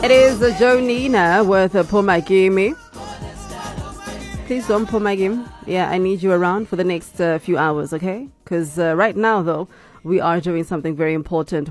It is Jonina with Pull My Gimme. Please don't pull my game. Yeah, I need you around for the next few hours, okay? Because right now, though, we are doing something very important.